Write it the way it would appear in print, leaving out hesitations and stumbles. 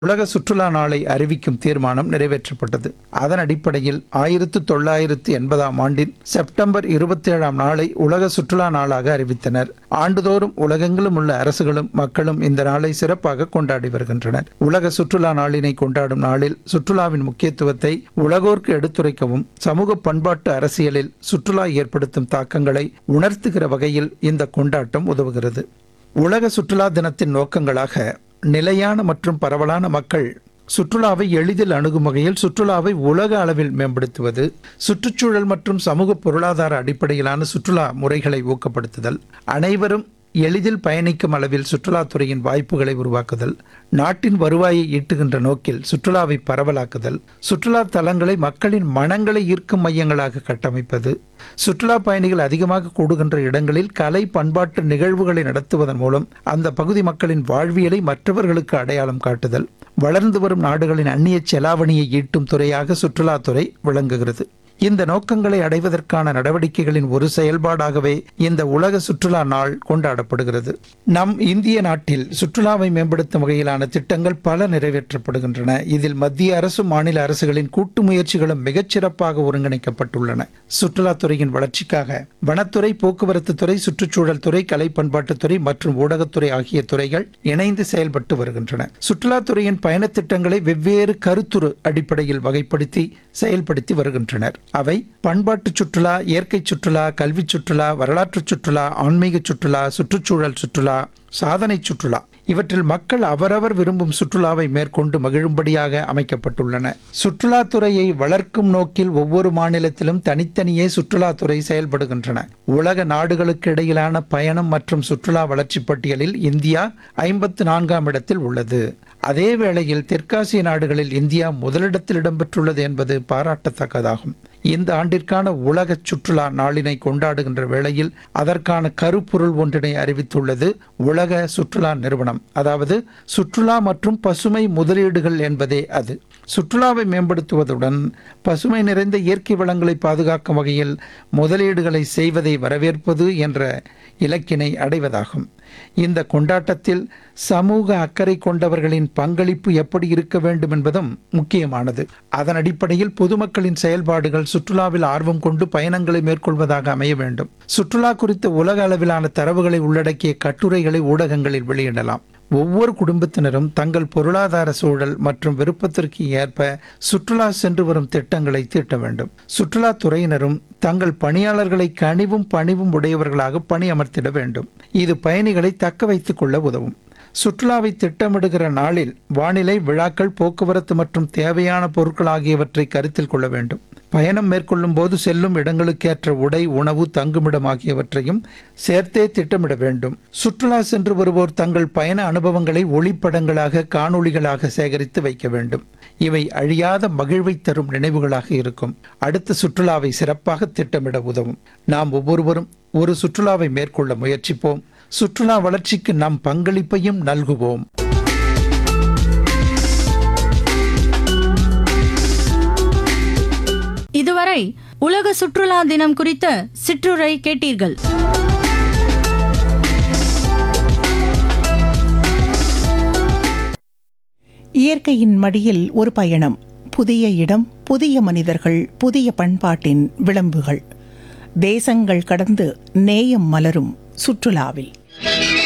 உலக சுற்றுலா நாளை அறிவிக்கும் தீர்மானம் நிறைவேற்றப்பட்டது. அதன் அடிப்படையில் 1980 செப்டம்பர் 27 நாளை உலக சுற்றுலா நாளாக அறிவித்தனர். ஆண்டுதோறும் உலகெங்கிலும் உள்ள அரசுகளும் மக்களும் இந்த நாளை சிறப்பாக கொண்டாடி வருகின்றனர். உலக சுற்றுலா நாளினை கொண்டாடும் நாளில் சுற்றுலாவின் முக்கியத்துவத்தை உலகோர்க்கு எடுத்துரைக்கவும் சமூக பண்பாட்டு அரசியலில் சுற்றுலா ஏற்படுத்தும் தாக்கங்களை உணர்த்துகிற வகையில் இந்த கொண்டாட்டம் உதவுகிறது. உலக சுற்றுலா தினத்தின் நோக்கங்களாக நிலையான மற்றும் பரவலான மக்கள் சுற்றுலாவை எளிதில் அணுகும் வகையில் சுற்றுலாவை உலக அளவில் மேம்படுத்துவது, சுற்றுச்சூழல் மற்றும் சமூக பொருளாதார அடிப்படையிலான சுற்றுலா முறைகளை ஊக்கப்படுத்துதல், அனைவரும் எளிதில் பயணிக்கும் அளவில் சுற்றுலாத்துறையின் வாய்ப்புகளை உருவாக்குதல், நாட்டின் வருவாயை ஈட்டுகின்ற நோக்கில் சுற்றுலாவை பரவலாக்குதல், சுற்றுலா தலங்களை மக்களின் மனங்களை ஈர்க்கும் மையங்களாக கட்டமைப்பது, சுற்றுலா பயணிகள் அதிகமாக கூடுகின்ற இடங்களில் கலை பண்பாட்டு நிகழ்வுகளை நடத்துவதன் மூலம் அந்த பகுதி மக்களின் வாழ்வியலை மற்றவர்களுக்கு அடையாளம் காட்டுதல், வளர்ந்து வரும் நாடுகளின் அந்நிய செலாவணியை ஈட்டும் துறையாக சுற்றுலாத்துறை விளங்குகிறது. இந்த நோக்கங்களை அடைவதற்கான நடவடிக்கைகளின் ஒரு செயல்பாடாகவே இந்த உலக சுற்றுலா நாள் கொண்டாடப்படுகிறது. நம் இந்திய நாட்டில் சுற்றுலாவை மேம்படுத்தும் வகையிலான திட்டங்கள் பல நிறைவேற்றப்படுகின்றன. இதில் மத்திய அரசு மாநில அரசுகளின் கூட்டு முயற்சிகளும் மிகச்சிறப்பாக ஒருங்கிணைக்கப்பட்டுள்ளன. சுற்றுலாத்துறையின் வளர்ச்சிக்காக வனத்துறை, போக்குவரத்து துறை, சுற்றுச்சூழல் துறை, கலை பண்பாட்டுத்துறை மற்றும் ஊடகத்துறை ஆகிய துறைகள் இணைந்து செயல்பட்டு வருகின்றன. சுற்றுலாத்துறையின் பயண திட்டங்களை வெவ்வேறு கருத்துரு அடிப்படையில் வகைப்படுத்தி செயல்படுத்தி வருகின்றனர். அவை பண்பாட்டு சுற்றுலா, இயற்கை சுற்றுலா, கல்வி சுற்றுலா, வரலாற்று சுற்றுலா, ஆன்மீக சுற்றுலா, சுற்றுச்சூழல் சுற்றுலா, சாதனை சுற்றுலா. இவற்றில் மக்கள் அவரவர் விரும்பும் சுற்றுலாவை மேற்கொண்டு மகிழும்படியாக அமைக்கப்பட்டுள்ளன. சுற்றுலாத்துறையை வளர்க்கும் நோக்கில் ஒவ்வொரு மாநிலத்திலும் தனித்தனியே சுற்றுலாத்துறை செயல்படுகின்றன. உலக நாடுகளுக்கு இடையிலான பயணம் மற்றும் சுற்றுலா வளர்ச்சி பட்டியலில் இந்தியா 54ஆம் இடத்தில் உள்ளது. அதே வேளையில் தெற்காசிய நாடுகளில் இந்தியா முதலிடத்தில் இடம்பெற்றுள்ளது என்பது பாராட்டத்தக்கதாகும். இந்த ஆண்டிற்கான உலக சுற்றுலா நாளினை கொண்டாடுகின்ற வேளையில் அதற்கான கருப்பொருள் ஒன்றினை அறிவித்துள்ளது உலக சுற்றுலா நிறுவனம். அதாவது சுற்றுலா மற்றும் பசுமை முதலீடுகள் என்பதே அது. சுற்றுலாவை மேம்படுத்துவதுடன் பசுமை நிறைந்த இயற்கை வளங்களை பாதுகாக்கும் வகையில் முதலீடுகளை செய்வதை வரவேற்பது என்ற இலக்கினை அடைவதாகும். இந்த கொண்டாட்டத்தில் சமூக அக்கறை கொண்டவர்களின் பங்களிப்பு எப்படி இருக்க வேண்டும் என்பதும் முக்கியமானது. அதன் அடிப்படையில் பொதுமக்களின் செயல்பாடுகள் சுற்றுலாவில் ஆர்வம் கொண்டு பயணங்களை மேற்கொள்வதாக அமைய வேண்டும். சுற்றுலா குறித்த உலக அளவிலான தரவுகளை உள்ளடக்கிய கட்டுரைகளை ஊடகங்களில் வெளியிடலாம். ஒவ்வொரு குடும்பத்தினரும் தங்கள் பொருளாதார சூழல் மற்றும் விருப்பத்திற்கு ஏற்ப சுற்றுலா சென்று வரும் திட்டங்களை தீட்ட வேண்டும். சுற்றுலா துறையினரும் தங்கள் பணியாளர்களை கனிவும் பணிவும் உடையவர்களாக பணியமர்த்திட வேண்டும். இது பயணிகளை தக்க வைத்துக் கொள்ள உதவும். சுற்றுலாவை திட்டமிடுகிற நாளில் வானிலை, விழாக்கள், போக்குவரத்து மற்றும் தேவையான பொருட்கள் ஆகியவற்றை கருத்தில் கொள்ள வேண்டும். பயணம் மேற்கொள்ளும் போது செல்லும் இடங்களுக்கேற்ற உடை, உணவு, தங்குமிடம் ஆகியவற்றையும் சேர்த்தே திட்டமிட வேண்டும். சுற்றுலா சென்று வருவோர் தங்கள் பயண அனுபவங்களை ஒளிப்படங்களாக, காணொளிகளாக சேகரித்து வைக்க வேண்டும். இவை அழியாத மகிழ்வை தரும் நினைவுகளாக இருக்கும். அடுத்த சுற்றுலாவை சிறப்பாக திட்டமிட உதவும். நாம் ஒவ்வொருவரும் ஒரு சுற்றுலாவை மேற்கொள்ள முயற்சிப்போம். சுற்றுலா வளர்ச்சிக்கு நம் பங்களிப்பையும் நல்குவோம். இதுவரை உலக சுற்றுலா தினம் குறித்த சிற்றுரை கேட்டீர்கள். இயற்கையின் மடியில் ஒரு பயணம். புதிய இடம், புதிய மனிதர்கள், புதிய பண்பாட்டின் விளம்புகள். தேசங்கள் கடந்து நேயம் மலரும் சுற்றுலாவில்.